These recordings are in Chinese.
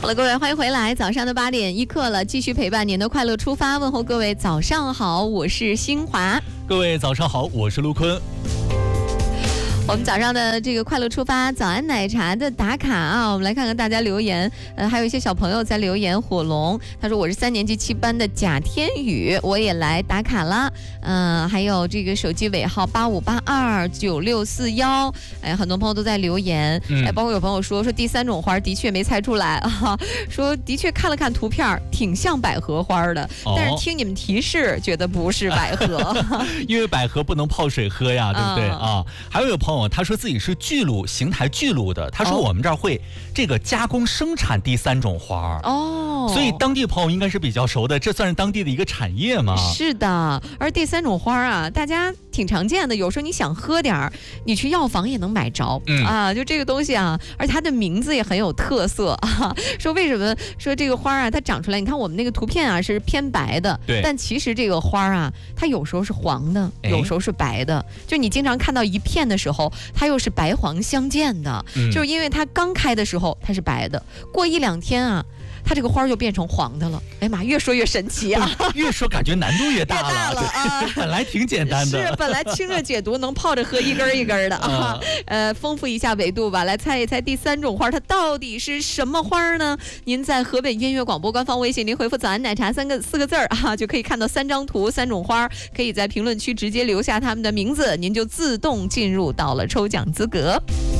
好了，各位，欢迎回来。早上的8点1刻了，继续陪伴您的快乐出发，问候各位早上好，我是新华。 各位早上好，我是陆坤。 我们早上的这个快乐出发早安奶茶的打卡啊，我们来看看大家留言。还有一些小朋友在留言。火龙他说我是3年级7班的贾天宇，我也来打卡啦。还有这个手机尾号85829641，很多朋友都在留言。包括有朋友说第3种花的确没猜出来啊，说的确看了看图片挺像百合花的，但是听你们提示觉得不是百合， 因为百合不能泡水喝呀，对不对啊？还有朋友他说自己是巨鹿邢台巨鹿的，他说我们这儿会这个加工生产第3种花所以当地朋友应该是比较熟的，这算是当地的一个产业吗？ 是的，而第3种花啊，大家挺常见的，有时候你想喝点儿，你去药房也能买着就这个东西啊，而且它的名字也很有特色啊。说为什么说这个花啊，它长出来，你看我们那个图片啊是偏白的， 对， 但其实这个花啊，它有时候是黄的，有时候是白的，就你经常看到一片的时候，它又是白黄相间的，就是因为它刚开的时候它是白的，过1-2天啊，它这个花就变成黄的了。哎妈，越说越神奇啊！ 越说感觉难度越大了啊！ 本来挺简单的， 是本来清热解毒，能泡着喝一根一根的啊。丰富一下维度吧，来猜一猜第3种花它到底是什么花呢？您在河北音乐广播官方微信，您回复"早安奶茶"4个字啊，就可以看到3张图3种花，可以在评论区直接留下他们的名字，您就自动进入到了抽奖资格。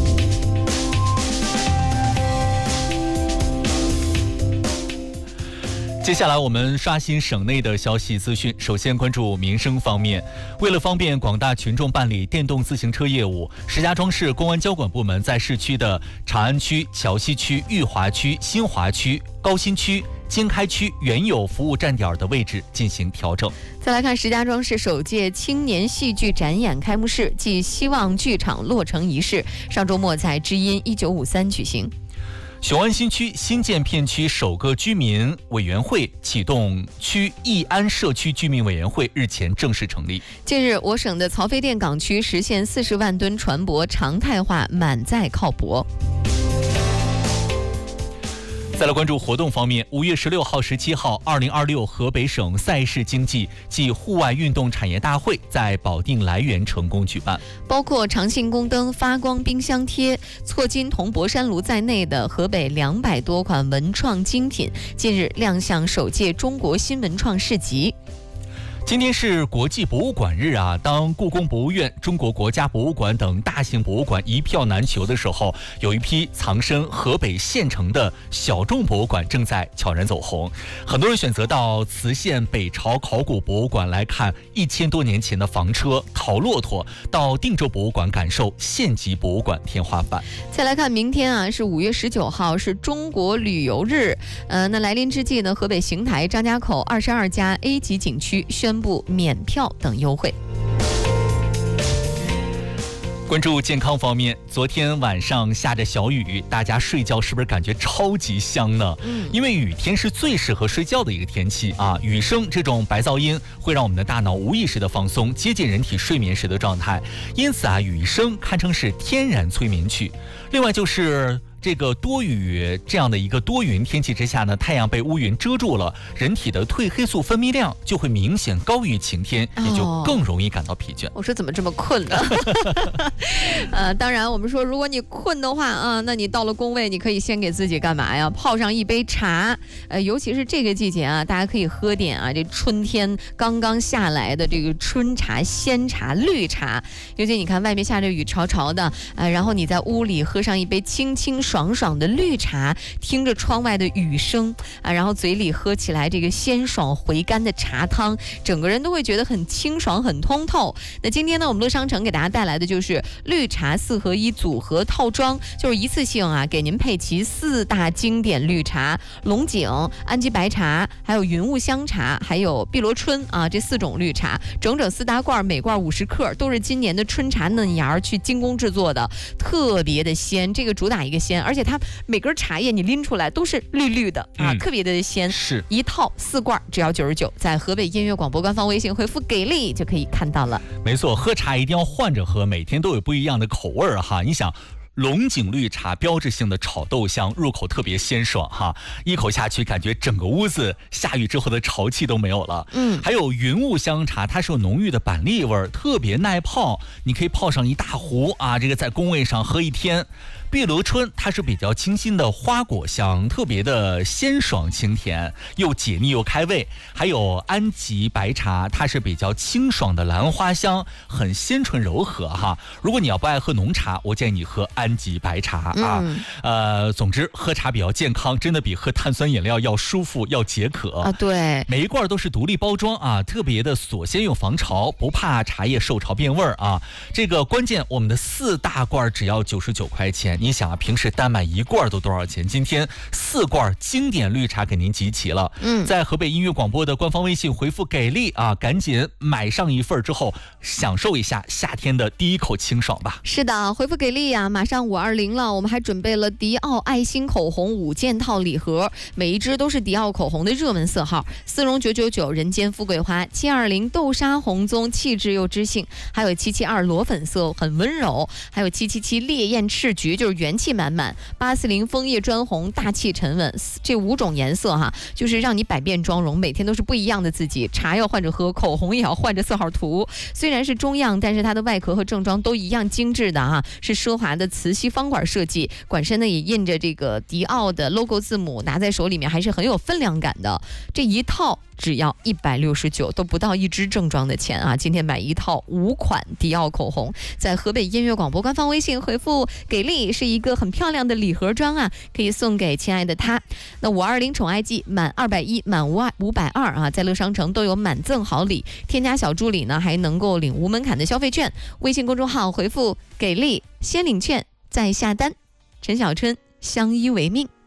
接下来我们刷新省内的消息资讯，首先关注民生方面。为了方便广大群众办理电动自行车业务，石家庄市公安交管部门在市区的长安区、桥西区、裕华区、新华区、高新区、经开区原有服务站点的位置进行调整。 再来看石家庄市首届青年戏剧展演开幕式暨希望剧场落成仪式，上周末在知音1953举行。 雄安新区新建片区首个居民委员会启动区义安社区居民委员会日前正式成立。 近日，我省的曹妃甸港区实现40万吨船舶常态化满载靠泊。 再来关注活动方面，5月16号、17号，2026河北省赛事经济暨户外运动产业大会在保定来源成功举办。 包括长信宫灯、发光冰箱贴、错金铜博山炉在内的河北200多款文创精品，近日亮相首届中国新文创市集。 今天是国际博物馆日啊！当故宫博物院、中国国家博物馆等大型博物馆一票难求的时候，有一批藏身河北县城的小众博物馆正在悄然走红。很多人选择到磁县北朝考古博物馆来看1000多年前的房车、陶骆驼，到定州博物馆感受县级博物馆天花板。 再来看明天啊，是5月19号，是中国旅游日。那来临之际呢，河北邢台、张家口22家 A 级景区宣布免票等优惠。 关注健康方面，昨天晚上下着小雨，大家睡觉是不是感觉超级香呢？因为雨天是最适合睡觉的一个天气啊，雨声这种白噪音会让我们的大脑无意识的放松，接近人体睡眠时的状态，因此啊，雨声堪称是天然催眠曲。另外就是这个多雨这样的一个多云天气之下呢，太阳被乌云遮住了，人体的褪黑素分泌量就会明显高于晴天，也就更容易感到疲倦。 我说怎么这么困呢？当然我们说如果你困的话啊，那你到了工位，你可以先给自己干嘛呀？泡上一杯茶，尤其是这个季节啊，大家可以喝点啊，这春天刚刚下来的这个春茶、鲜茶、绿茶。尤其你看外面下着雨潮潮的，然后你在屋里喝上一杯清清爽爽的绿茶，听着窗外的雨声啊，然后嘴里喝起来这个鲜爽回甘的茶汤，整个人都会觉得很清爽、很通透。那今天呢，我们乐商城给大家带来的就是绿茶4合1组合套装，就是一次性啊，给您配齐4大经典绿茶：龙井、安吉白茶，还有云雾香茶，还有碧螺春啊，这4种绿茶，整整4大罐，每罐50克，都是今年的春茶嫩芽去精工制作的，特别的鲜。这个主打一个鲜，而且它每根茶叶你拎出来都是绿绿的啊，特别的鲜。 是一套4罐，只要99，在河北音乐广播官方微信回复“给力”就可以看到了。 没错，喝茶一定要换着喝，每天都有不一样的口味哈。你想， 龙井绿茶标志性的炒豆香，入口特别鲜爽哈，一口下去感觉整个屋子下雨之后的潮气都没有了。还有云雾香茶，它是有浓郁的板栗味，特别耐泡，你可以泡上一大壶啊，这个在工位上喝一天。碧螺春它是比较清新的花果香，特别的鲜爽清甜，又解腻又开胃。还有安吉白茶，它是比较清爽的兰花香，很鲜醇柔和哈。如果你要不爱喝浓茶，我建议你喝安吉白茶啊。总之喝茶比较健康，真的比喝碳酸饮料要舒服，要解渴啊。对， 每一罐都是独立包装啊，特别的锁鲜又防潮，不怕茶叶受潮变味儿啊。这个关键，我们的4大罐只要99块钱。你想啊，平时单买1罐都多少钱？今天4罐经典绿茶给您集齐了。在河北音乐广播的官方微信回复给力啊，赶紧买上一份之后，享受一下夏天的第一口清爽吧。 是的，回复给力啊，马上520了，我们还准备了迪奥爱心口红5件套礼盒，每一支都是迪奥口红的热门色号，丝绒999、人间富贵花、720豆沙红棕，气质又知性，还有772裸粉色，很温柔，还有777烈焰赤橘，就是元气满满，840枫叶砖红，大气沉稳。这5种颜色哈，就是让你百变妆容，每天都是不一样的自己。茶要换着喝，口红也要换着色号涂。虽然是中样，但是它的外壳和正装都一样精致的哈，是奢华的磁吸方管设计，管身呢也印着这个迪奥的 logo 字母，拿在手里面还是很有分量感的。这一套只要169，都不到1支正装的钱啊！今天买一套5款迪奥口红，在河北音乐广播官方微信回复给力，是一个很漂亮的礼盒装啊，可以送给亲爱的他。那520宠爱季满210满520啊，在乐商城都有满赠好礼，添加小助理呢还能够领无门槛的消费券。微信公众号回复给力，先领券再下单。陈小春相依为命。